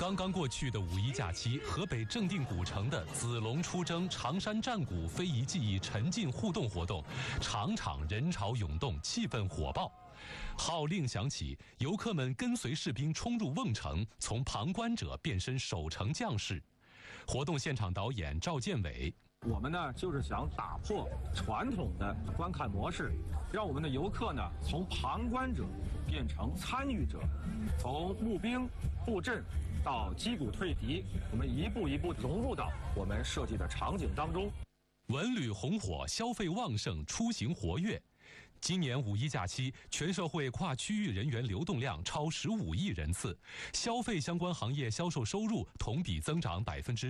刚刚过去的五一假期，河北正定古城的子龙出征常山战鼓非遗技艺沉浸互动活动，场场人潮涌动，气氛火爆。号令响起，游客们跟随士兵冲入瓮城，从旁观者变身守城将士。活动现场导演赵建伟。 我们呢，就是想打破传统的观看模式，让我们的游客呢，从旁观者变成参与者，从募兵布阵到击鼓退敌，我们一步一步融入到我们设计的场景当中。 文旅红火，消费旺盛，出行活跃。今年五一假期，全社会跨区域人员流动量超15亿人次，消费相关行业销售收入同比增长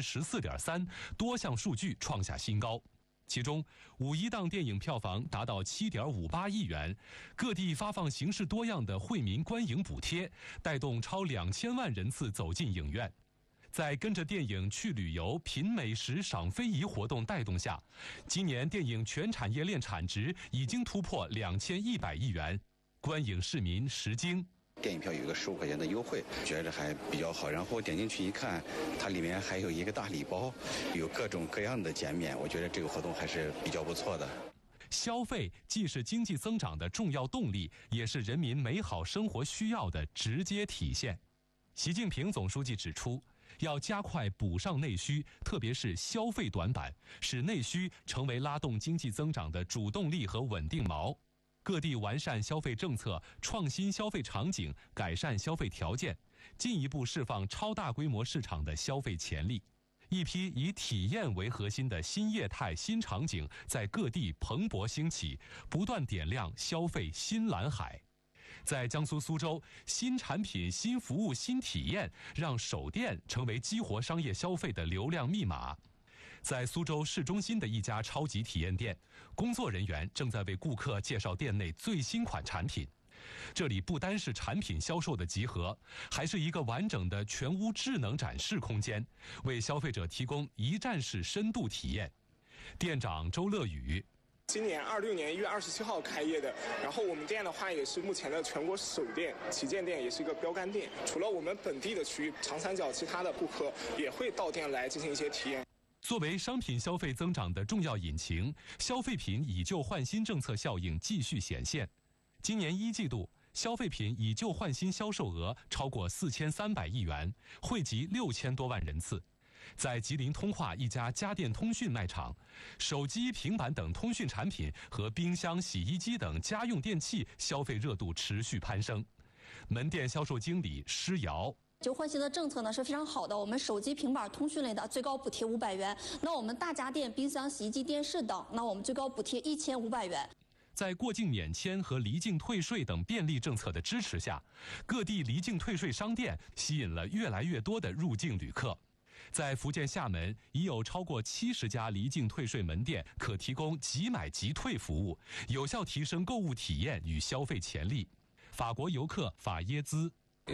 14.3%，多项数据创下新高。其中，五一档电影票房达到7.58亿元，各地发放形式多样的惠民观影补贴，带动超2000万人次走进影院。在跟着电影去旅游、品美食、赏非遗活动带动下，今年电影全产业链产值已经突破2100亿元，观影市民食惊。 电影票有一个15块钱的优惠，觉得还比较好。然后点进去一看，它里面还有一个大礼包，有各种各样的减免，我觉得这个活动还是比较不错的。 消费既是经济增长的重要动力，也是人民美好生活需要的直接体现。习近平总书记指出，要加快补上内需，特别是消费短板，使内需成为拉动经济增长的主动力和稳定锚。各地完善消费政策，创新消费场景，改善消费条件，进一步释放超大规模市场的消费潜力。一批以体验为核心的新业态、新场景在各地蓬勃兴起，不断点亮消费新蓝海。在江苏苏州，新产品、新服务、新体验让首店成为激活商业消费的流量密码。在苏州市中心的一家超级体验店，工作人员正在为顾客介绍店内最新款产品。这里不单是产品销售的集合，还是一个完整的全屋智能展示空间，为消费者提供一站式深度体验。店长周乐宇。 今年26年1月27号开业的，然后我们店的话也是目前的全国首店，旗舰店，也是一个标杆店。除了我们本地的区域，长三角其他的顾客也会到店来进行一些体验。 作为商品消费增长的重要引擎，消费品以旧换新政策效应继续显现。今年1季度，消费品以旧换新销售额超过4300亿元，惠及6000多万人次。在吉林通化一家家电通讯卖场，手机、平板等通讯产品和冰箱、洗衣机等家用电器消费热度持续攀升。门店销售经理施瑶。 旧换新的政策呢是非常好的，我们手机、平板、通讯类的最高补贴500元，那我们大家电、冰箱、洗衣机、电视等，那我们最高补贴1500元。 在过境免签和离境退税等便利政策的支持下，各地离境退税商店吸引了越来越多的入境旅客。在福建厦门，已有超过70家离境退税门店可提供即买即退服务，有效提升购物体验与消费潜力。法国游客法耶兹。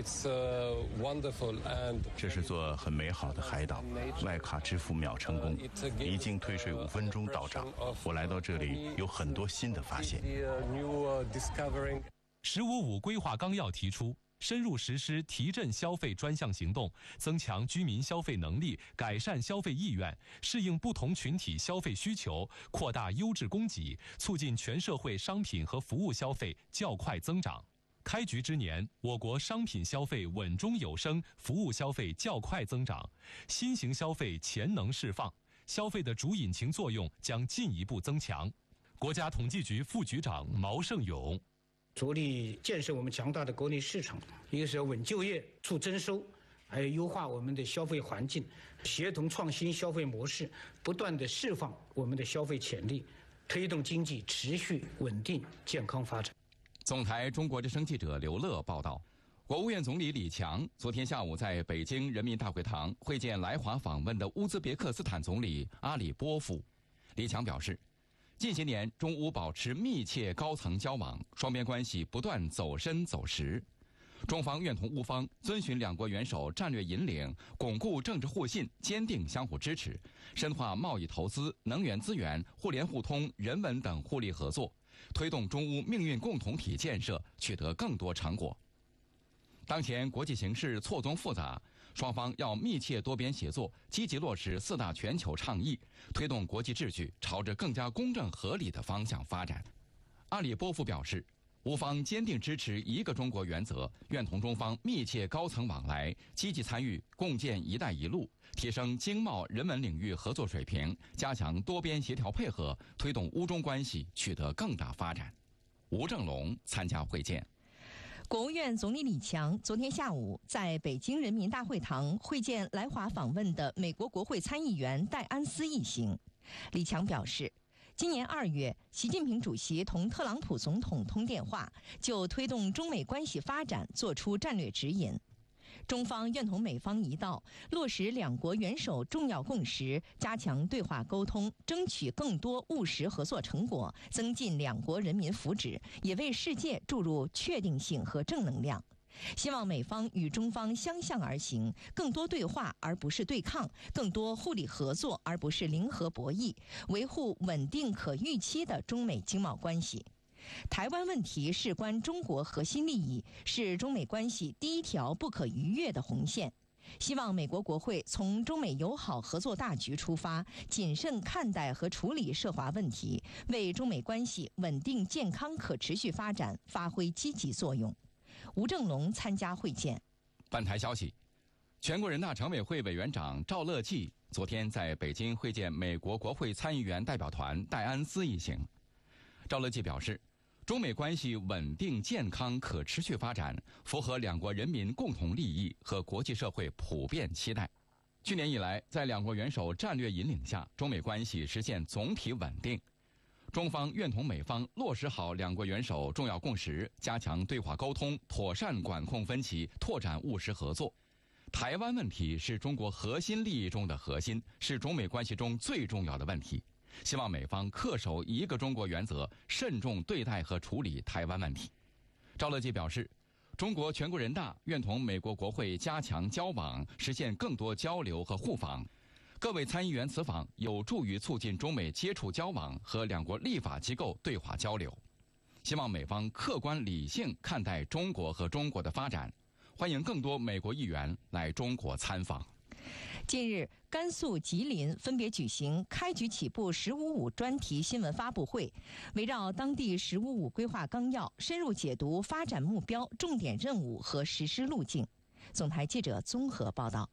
这是座很美好的海岛，外卡支付秒成功，离境退税5分钟到账。我来到这里有很多新的发现。 “15+5”规划纲要提出，深入实施提振消费专项行动，增强居民消费能力，改善消费意愿，适应不同群体消费需求，扩大优质供给，促进全社会商品和服务消费较快增长。开局之年，我国商品消费稳中有升，服务消费较快增长，新型消费潜能释放，消费的主引擎作用将进一步增强。国家统计局副局长毛胜勇。 着力建设我们强大的国内市场，一个是要稳就业、促增收，还有优化我们的消费环境，协同创新消费模式，不断地释放我们的消费潜力，推动经济持续稳定健康发展。 总台中国之声记者刘乐报道，国务院总理李强昨天下午在北京人民大会堂会见来华访问的乌兹别克斯坦总理阿里波夫。李强表示，近些年中乌保持密切高层交往，双边关系不断走深走实。中方愿同乌方遵循两国元首战略引领，巩固政治互信，坚定相互支持，深化贸易投资、能源资源、互联互通、人文等互利合作，推动中乌命运共同体建设取得更多成果。当前国际形势错综复杂， 双方要密切多边协作，积极落实4大全球倡议，推动国际秩序朝着更加公正合理的方向发展。阿里波夫表示，乌方坚定支持一个中国原则，愿同中方密切高层往来，积极参与共建“一带一路”，提升经贸人文领域合作水平，加强多边协调配合，推动乌中关系取得更大发展。吴正龙参加会见。 国务院总理李强昨天下午在北京人民大会堂会见来华访问的美国国会参议员戴安斯一行。李强表示，今年2月，习近平主席同特朗普总统通电话，就推动中美关系发展作出战略指引。中方愿同美方一道，落实两国元首重要共识，加强对话沟通，争取更多务实合作成果，增进两国人民福祉，也为世界注入确定性和正能量。希望美方与中方相向而行，更多对话而不是对抗，更多互利合作而不是零和博弈，维护稳定可预期的中美经贸关系。台湾问题事关中国核心利益，是中美关系第一条不可逾越的红线。希望美国国会从中美友好合作大局出发，谨慎看待和处理涉华问题，为中美关系稳定、健康、可持续发展发挥积极作用。吴正龙参加会见。 本台消息，全国人大常委会委员长赵乐际昨天在北京会见美国国会参议员代表团戴安斯一行。赵乐际表示，中美关系稳定、健康、可持续发展，符合两国人民共同利益和国际社会普遍期待。去年以来，在两国元首战略引领下，中美关系实现总体稳定。中方愿同美方落实好两国元首重要共识，加强对话沟通，妥善管控分歧，拓展务实合作。台湾问题是中国核心利益中的核心，是中美关系中最重要的问题。希望美方恪守一个中国原则，慎重对待和处理台湾问题。赵乐际表示，中国全国人大愿同美国国会加强交往，实现更多交流和互访。各位参议员此访有助于促进中美接触交往和两国立法机构对话交流。希望美方客观理性看待中国和中国的发展，欢迎更多美国议员来中国参访。 近日，甘肃、吉林分别举行开局起步“十五五”专题新闻发布会，围绕当地“十五五”规划纲要，深入解读发展目标、重点任务和实施路径。总台记者综合报道。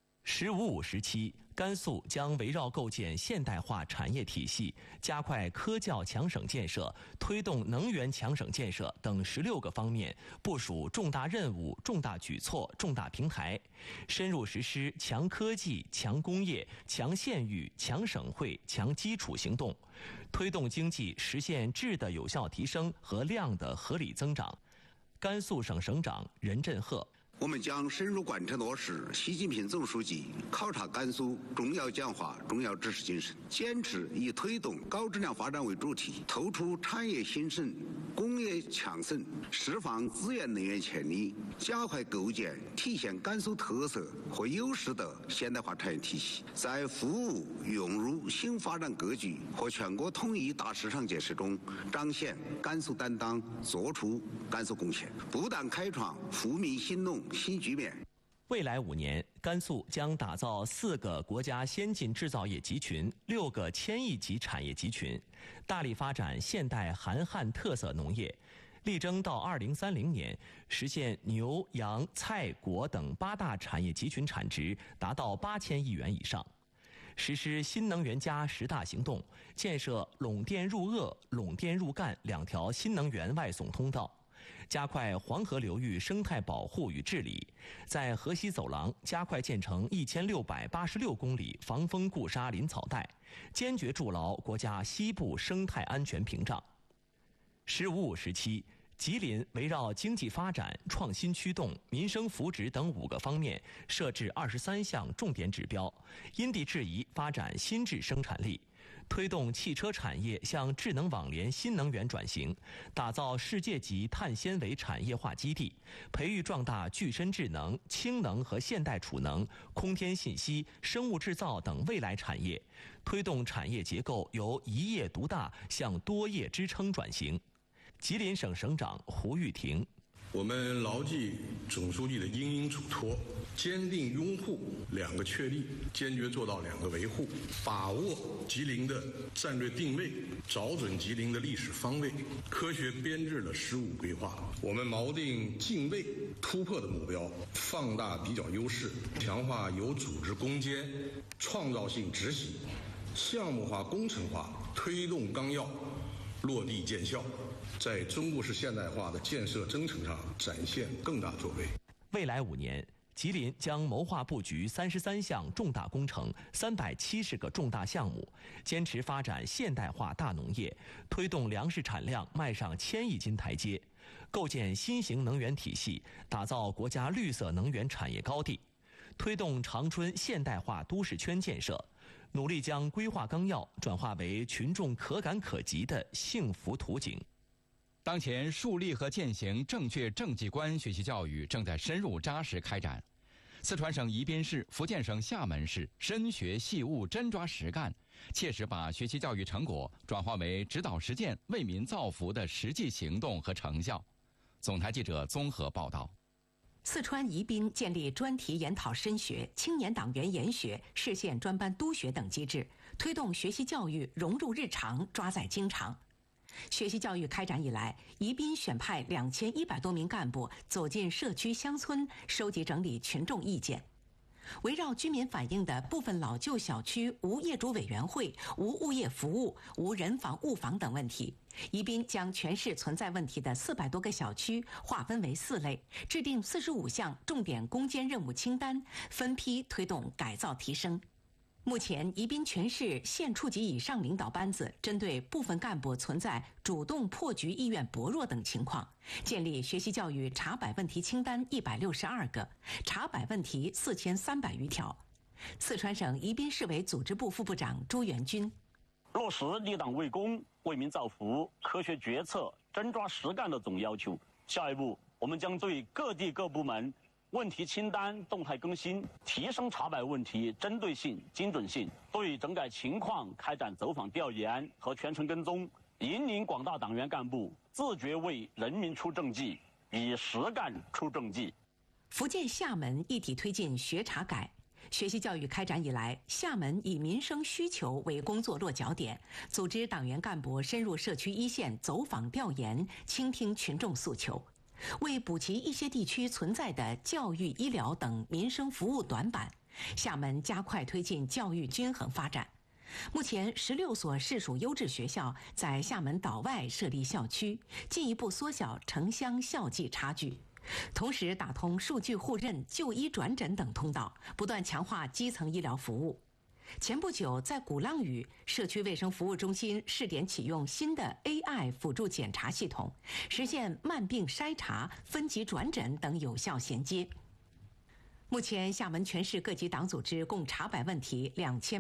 “15·5”时期，甘肃将围绕构建现代化产业体系、加快科教强省建设、推动能源强省建设等16个方面部署重大任务、重大举措、重大平台，深入实施强科技、强工业、强县域、强省会、强基础行动，推动经济实现质的有效提升和量的合理增长。甘肃省省长任振赫。 我们将深入贯彻落实习近平总书记考察甘肃重要讲话、重要指示精神，坚持以推动高质量发展为主体，突出产业兴盛、工业强盛，释放资源能源潜力，加快构建体现甘肃特色和优势的现代化产业体系，在服务涌入新发展格局和全国统一大市场建设中彰显甘肃担当，做出甘肃贡献，不但开创富民兴农新局面。 未来5年，甘肃将打造4个国家先进制造业集群、6个千亿级产业集群，大力发展现代韩汉特色农业，力争到2030年实现牛、羊、菜、果等8大产业集群产值达到8000亿元以上。实施新能源+10大行动，建设陇电入鄂、陇电入赣2条新能源外送通道。加快黄河流域生态保护与治理，在河西走廊加快建成1686公里防风固沙林草带，坚决筑牢国家西部生态安全屏障。“15·5”时期，吉林围绕经济发展、创新驱动、民生福祉等5个方面设置23项重点指标，因地制宜发展新质生产力。推动汽车产业向智能网联新能源转型，打造世界级碳纤维产业化基地，培育壮大具身智能、氢能和现代储能、空天信息、生物制造等未来产业，推动产业结构由一业独大向多业支撑转型。吉林省省长胡玉婷。 我们牢记总书记的殷殷嘱托，坚定拥护2个确立，坚决做到2个维护，把握吉林的战略定位，找准吉林的历史方位，科学编制了15规划。我们锚定敬畏突破的目标，放大比较优势，强化有组织攻坚、创造性执行，项目化工程化，推动纲要落地见效，在中国式现代化的建设征程上展现更大作为。 未来5年，吉林将谋划布局33项重大工程、370个重大项目，坚持发展现代化大农业，推动粮食产量迈上1000亿斤台阶，构建新型能源体系，打造国家绿色能源产业高地，推动长春现代化都市圈建设，努力将规划纲要转化为群众可感可及的幸福图景。 当前树立和践行正确政绩观学习教育正在深入扎实开展。四川省宜宾市、福建省厦门市深学细悟、真抓实干，切实把学习教育成果转化为指导实践、为民造福的实际行动和成效。总台记者综合报道。 四川宜宾建立专题研讨深学、青年党员研学、市县专班督学等机制，推动学习教育融入日常，抓在经常。学习教育开展以来，宜宾选派2100多名干部走进社区乡村，收集整理群众意见。围绕居民反映的部分老旧小区无业主委员会、无物业服务、无人防物防等问题，宜宾将全市存在问题的400多个小区划分为4类，制定45项重点攻坚任务清单，分批推动改造提升。目前，宜宾全市县处级以上领导班子针对部分干部存在主动破局意愿薄弱等情况，建立学习教育查摆问题清单162个，查摆问题4300余条。四川省宜宾市委组织部副部长朱元军： 落实立党为公、为民造福、科学决策、真抓实干的总要求。下一步，我们将对各地各部门问题清单动态更新，提升查摆问题针对性、精准性，对整改情况开展走访调研和全程跟踪，引领广大党员干部自觉为人民出政绩，以实干出政绩。 福建厦门一体推进学查改。学习教育开展以来，厦门以民生需求为工作落脚点，组织党员干部深入社区一线走访调研，倾听群众诉求。为补齐一些地区存在的教育、医疗等民生服务短板，厦门加快推进教育均衡发展。目前，16所市属优质学校在厦门岛外设立校区，进一步缩小城乡校际差距。同时，打通数据互认、就医转诊等通道，不断强化基层医疗服务。前不久，在鼓浪屿社区卫生服务中心试点启用新的 AI 辅助检查系统，实现慢病筛查、分级转诊等有效衔接。目前，厦门全市各级党组织共查摆问题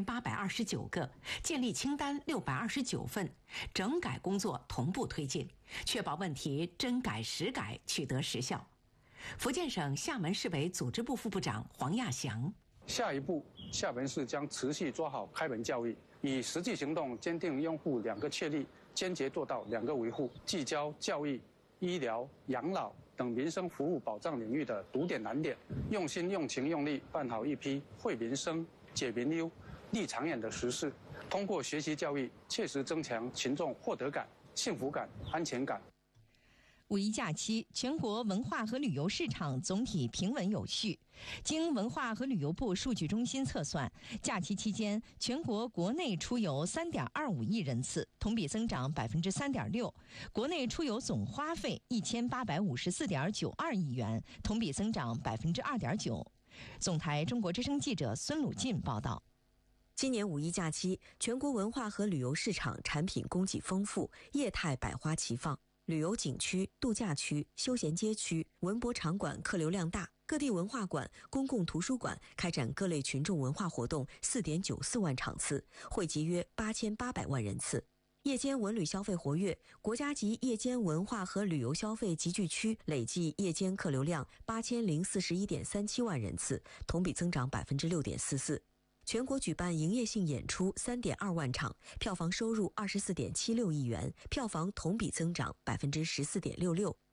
2829个，建立清单629份，整改工作同步推进，确保问题真改实改取得实效。福建省厦门市委组织部副部长黄亚祥： 下一步，厦门市将持续做好开门教育，以实际行动坚定拥护2个确立，坚决做到2个维护，聚焦教育、医疗、养老等民生服务保障领域的堵点难点，用心、用情、用力办好一批惠民生、解民忧、立长远的实事。通过学习教育，切实增强群众获得感、幸福感、安全感。 五一假期，全国文化和旅游市场总体平稳有序。经文化和旅游部数据中心测算，假期期间全国国内出游3.25亿人次，同比增长3.6%；国内出游总花费1854.92亿元，同比增长2.9%。总台中国之声记者孙鲁进报道。 今年五一假期，全国文化和旅游市场产品供给丰富，业态百花齐放。旅游景区、度假区、休闲街区、文博场馆客流量大，各地文化馆、公共图书馆开展各类群众文化活动4.94万场次，汇集约8800万人次。夜间文旅消费活跃，国家级夜间文化和旅游消费集聚区累计夜间客流量8041.37万人次，同比增长6.44%。全国举办营业性演出3.2万场，票房收入24.76亿元，票房同比增长14.66%。